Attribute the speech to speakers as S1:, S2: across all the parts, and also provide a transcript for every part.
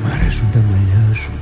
S1: αρέσουν τα μαλλιά σου,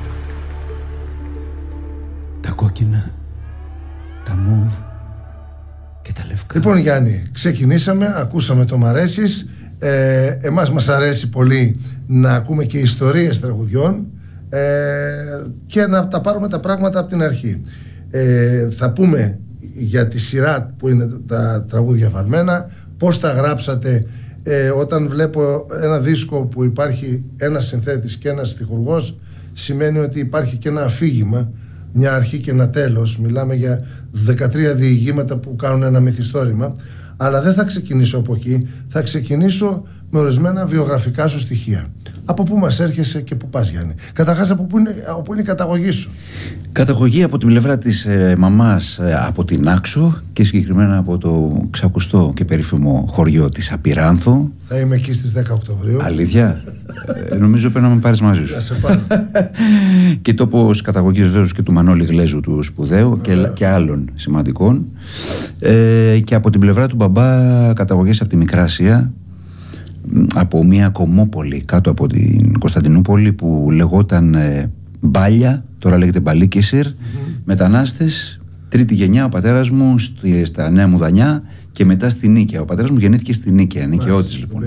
S1: τα κόκκινα, τα μουβ και τα λευκά.
S2: Λοιπόν Γιάννη, ξεκινήσαμε, ακούσαμε το «Μ' αρέσεις». Εμάς μας αρέσει πολύ να ακούμε και ιστορίες τραγουδιών και να τα πάρουμε τα πράγματα από την αρχή. Θα πούμε για τη σειρά που είναι τα τραγούδια βαλμένα, πώς τα γράψατε. Όταν βλέπω ένα δίσκο που υπάρχει ένας συνθέτης και ένας στιχουργός, σημαίνει ότι υπάρχει και ένα αφήγημα, μια αρχή και ένα τέλος. Μιλάμε για 13 διηγήματα που κάνουν ένα μυθιστόρημα. Αλλά δεν θα ξεκινήσω από εκεί, θα ξεκινήσω με ορισμένα βιογραφικά σου στοιχεία. Από πού μας έρχεσαι και πού πας, Γιάννη? Καταρχάς, από πού είναι η καταγωγή σου?
S1: Καταγωγή από την πλευρά της μαμάς από την Άξο και συγκεκριμένα από το ξακουστό και περίφημο χωριό της Απειράνθου.
S2: Θα είμαι εκεί στις 10 Οκτωβρίου.
S1: Αλήθεια? Νομίζω πρέπει να με πάρεις μαζί σου.
S2: Να σε πάρω.
S1: Και τόπος καταγωγής βέβαιως και του Μανώλη Γλέζου του σπουδαίου και άλλων σημαντικών. Και από την πλευρά του μπαμπά καταγωγής από τη Μικρά Ασία, από μια κομμόπολη κάτω από την Κωνσταντινούπολη που λεγόταν Μπάλια, τώρα λέγεται Μπαλίκισιρ. Μετανάστες, τρίτη γενιά ο πατέρας μου στα Νέα Μουδανιά και μετά στη Νίκαια. Ο πατέρας μου γεννήθηκε στη Νίκαια, νοικαιώτης λοιπόν.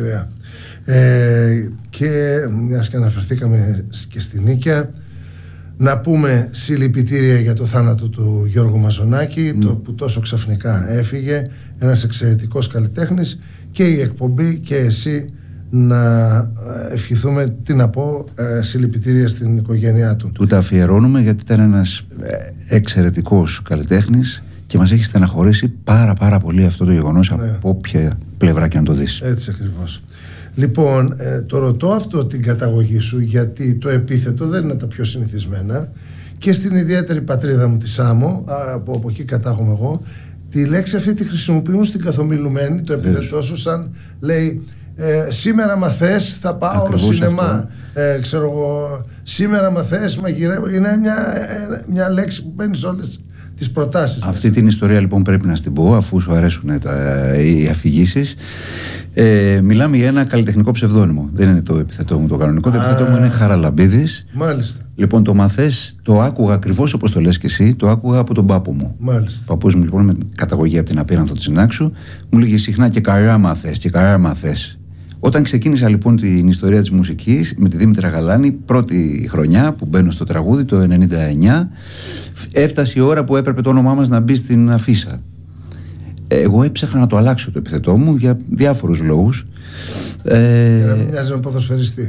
S2: Και μιας και αναφερθήκαμε και στη Νίκαια, να πούμε συλληπιτήρια για το θάνατο του Γιώργου Μαζονάκη, το που τόσο ξαφνικά έφυγε, ένας εξαιρετικός καλλιτέχνης, και η εκπομπή και εσύ να ευχηθούμε, τι να πω, συλληπιτήρια στην οικογένειά του.
S1: Του τα αφιερώνουμε γιατί ήταν ένας εξαιρετικός καλλιτέχνης και μας έχει στεναχωρήσει πάρα πολύ αυτό το γεγονός, από όποια πλευρά και αν το δεις.
S2: Έτσι ακριβώς. Λοιπόν, το ρωτώ αυτό, την καταγωγή σου, γιατί το επίθετο δεν είναι τα πιο συνηθισμένα και στην ιδιαίτερη πατρίδα μου τη Σάμο, από εκεί κατάγομαι εγώ, τη λέξη αυτή τη χρησιμοποιούν στην καθομιλουμένη, το επίθετό σου, σαν λέει σήμερα μαθές θα πάω
S1: ακριβώς
S2: σινεμά, ξέρω εγώ, σήμερα μαθές μαγειρεύω. Είναι μια λέξη που παίρνει σε όλες τις προτάσεις.
S1: Αυτή την ιστορία λοιπόν πρέπει να στην πω, αφού σου αρέσουν οι αφηγήσεις. Μιλάμε για ένα καλλιτεχνικό ψευδόνυμο. Δεν είναι το επιθετό μου το κανονικό. Το επιθετό μου είναι Χαραλαμπίδης.
S2: Μάλιστα.
S1: Λοιπόν, το μαθές το άκουγα ακριβώς όπως το λες και εσύ, το άκουγα από τον πάπου μου.
S2: Μάλιστα.
S1: Ο παππούς μου λοιπόν, με καταγωγή από την Απείρανθο της Νάξου, μου λέγε συχνά και καρά μαθές και καρά μαθές. Όταν ξεκίνησα λοιπόν την ιστορία της μουσικής με τη Δήμητρα Γαλάνη, πρώτη χρονιά που μπαίνω στο τραγούδι, το 99, έφτασε η ώρα που έπρεπε το όνομά μας να μπει στην αφίσα. Εγώ έψαχνα να το αλλάξω το επιθετό μου για διάφορους λόγους.
S2: Για να μην μοιάζει με ποδοσφαιριστή.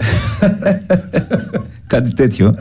S1: Κάτι τέτοιο.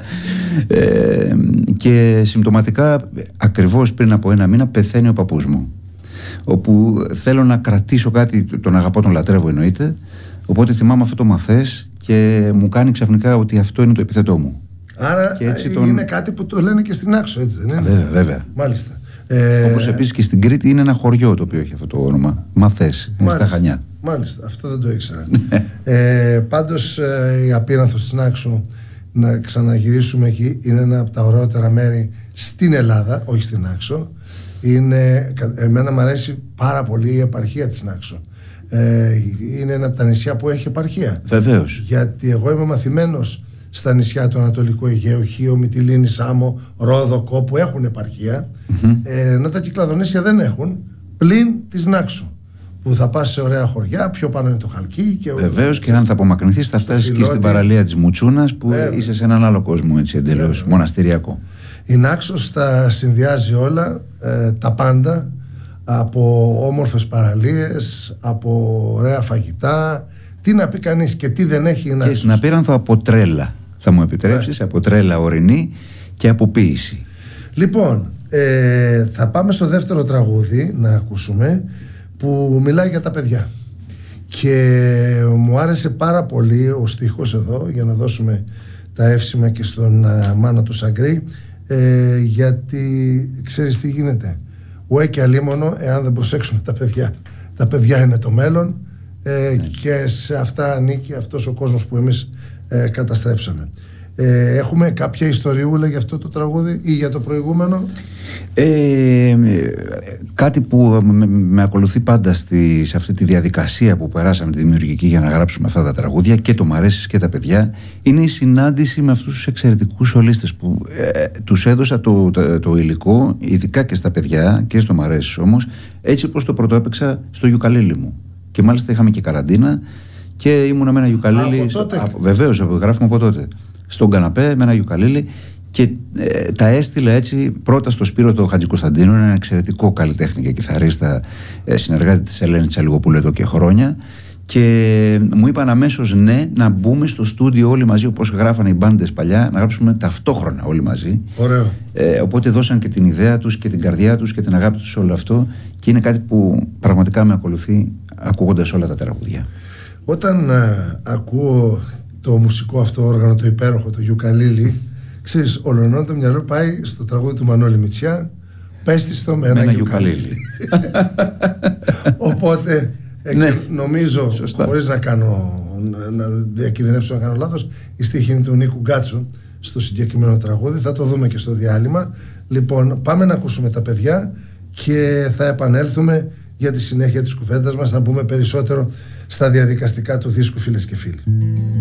S1: Και συμπτωματικά ακριβώς πριν από ένα μήνα πεθαίνει ο παππούς μου, όπου θέλω να κρατήσω κάτι, τον αγαπώ, τον λατρεύω εννοείται, οπότε θυμάμαι αυτό το μαθές και μου κάνει ξαφνικά ότι αυτό είναι το επιθετό μου.
S2: Άρα είναι κάτι που το λένε και στην Άξο, έτσι δεν είναι?
S1: Βέβαια.
S2: Μάλιστα.
S1: Όπως επίσης και στην Κρήτη είναι ένα χωριό το οποίο έχει αυτό το όνομα. Μαθές, είναι στα Χανιά.
S2: Μάλιστα, αυτό δεν το ήξερα. Πάντως η Απείρανθος της Νάξου, να ξαναγυρίσουμε εκεί, είναι ένα από τα ωραιότερα μέρη στην Ελλάδα, όχι στην Άξο. Εμένα μου αρέσει πάρα πολύ η επαρχία της Νάξου. Είναι ένα από τα νησιά που έχει επαρχία.
S1: Βεβαίως.
S2: Γιατί εγώ είμαι μαθημένος στα νησιά του Ανατολικού Αιγαίου, Χίο, Μυτιλήνη, Σάμο, Ρόδο, Κό, που έχουν επαρχία, ενώ τα Κυκλαδονήσια δεν έχουν, πλην της Νάξου, που θα πας σε ωραία χωριά, πιο πάνω είναι το Χαλκί.
S1: Βεβαίως, και αν θα απομακρυνθείς θα φτάσεις και στην παραλία της Μουτσούνας, που είσαι σε έναν άλλο κόσμο, έτσι εντελώς μοναστηριακό.
S2: Η Νάξος τα συνδυάζει όλα, τα πάντα, από όμορφες παραλίες, από ωραία φαγητά. Τι να πει κανείς και τι δεν έχει η Νάξος.
S1: Και στην Απείρανθο από τρέλα, θα μου επιτρέψεις, από τρέλα ορεινή και από ποίηση.
S2: Λοιπόν, θα πάμε στο δεύτερο τραγούδι να ακούσουμε, που μιλάει για τα παιδιά. Και μου άρεσε πάρα πολύ ο στίχος εδώ, για να δώσουμε τα εύσημα και στον Μάνο του Σαγκρή, γιατί ξέρεις τι γίνεται. Ουέ και αλίμονο εάν δεν προσέξουμε τα παιδιά. Τα παιδιά είναι το μέλλον, και σε αυτά ανήκει αυτός ο κόσμος που εμείς καταστρέψαμε. Έχουμε κάποια ιστοριούλα για αυτό το τραγούδι ή για το προηγούμενο?
S1: Κάτι που με ακολουθεί πάντα σε αυτή τη διαδικασία που περάσαμε τη δημιουργική για να γράψουμε αυτά τα τραγούδια, και το «Μ' αρέσεις» και τα παιδιά, είναι η συνάντηση με αυτούς τους εξαιρετικούς σολίστες που τους έδωσα το υλικό, ειδικά και στα παιδιά και στο «Μ' αρέσεις» όμως, έτσι όπως το πρωτοέπαιξα στο γιουκαλίλι μου. Και μάλιστα είχαμε και καραντίνα και ήμουνα με ένα γιουκαλίλι. Βεβαίως, γράφουμε από τότε. Στον καναπέ με ένα γιουκαλίλι. Και τα έστειλα έτσι πρώτα στο Σπύρο το Χατζικοσταντίνο, ένα εξαιρετικό καλλιτέχνη και κιθαρίστα, συνεργάτη της Ελένη Τσαλιγοπούλου εδώ και χρόνια. Και μου είπαν αμέσως ναι, να μπούμε στο στούντιο όλοι μαζί, όπως γράφανε οι μπάντες παλιά, να γράψουμε ταυτόχρονα όλοι μαζί.
S2: Ωραίο.
S1: Οπότε δώσαν και την ιδέα τους και την καρδιά τους και την αγάπη τους σε όλο αυτό, και είναι κάτι που πραγματικά με ακολουθεί ακούγοντας όλα τα τραγούδια.
S2: Όταν ακούω το μουσικό αυτό όργανο, το υπέροχο, το γιουκαλίλι, ξέρεις, ολονών το μυαλό πάει στο τραγούδι του Μανώλη Μητσιά, πέστιστο με ένα γιουκαλίλι. Οπότε ναι, νομίζω, χωρίς να διακινδυνεύσω να κάνω λάθος, η στίχη είναι του Νίκου Γκάτσου στο συγκεκριμένο τραγούδι. Θα το δούμε και στο διάλειμμα. Λοιπόν, πάμε να ακούσουμε τα παιδιά και θα επανέλθουμε για τη συνέχεια της κουβέντας μας, να μπούμε περισσότερο στα διαδικαστικά του δίσκου, φίλες και φίλοι.